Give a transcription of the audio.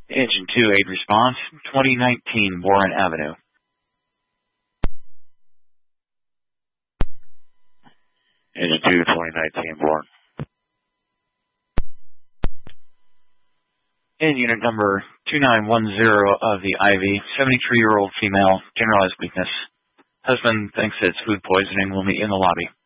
Engine 2, aid response, 2019 Warren Avenue. Engine 2, 2019 Warren. In unit number 2910 of the Ivy, 73-year-old female, generalized weakness. Husband thinks it's food poisoning. Will meet in the lobby.